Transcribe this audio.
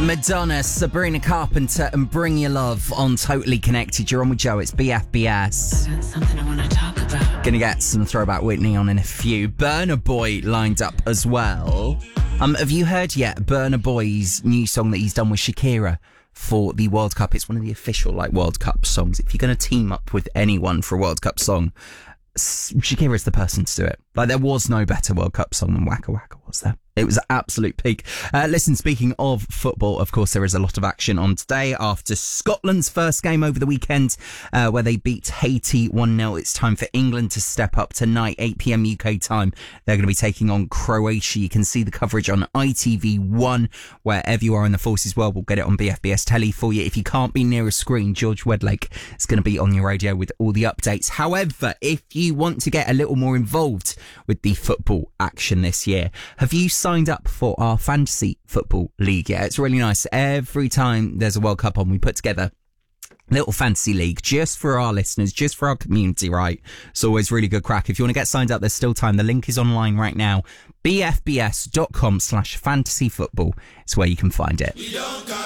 Madonna, Sabrina Carpenter, and Bring Your Love on Totally Connected. You're on with Joe, it's BFBS. I got something I want to talk about. Gonna get some Throwback Whitney on in a few. Burna Boy lined up as well. Have you heard yet Burna Boy's new song that he's done with Shakira for the World Cup? It's one of the official World Cup songs. If you're gonna team up with anyone for a World Cup song, Shakira's the person to do it. There was no better World Cup song than Waka Waka, was there? It was an absolute peak. Listen, speaking of football, of course, there is a lot of action on today after Scotland's first game over the weekend, where they beat Haiti 1-0. It's time for England to step up tonight, 8 p.m. UK time. They're going to be taking on Croatia. You can see the coverage on ITV1. Wherever you are in the forces world, we'll get it on BFBS telly for you. If you can't be near a screen, George Wedlake is going to be on your radio with all the updates. However, if you want to get a little more involved with the football action this year, have you signed up for our fantasy football league yet? It's really nice. Every time there's a World Cup on, we put together a little fantasy league just for our listeners, just for our community, right? It's always really good crack. If you want to get signed up, there's still time. The link is online right now. bfbs.com/fantasyfootball is where you can find it.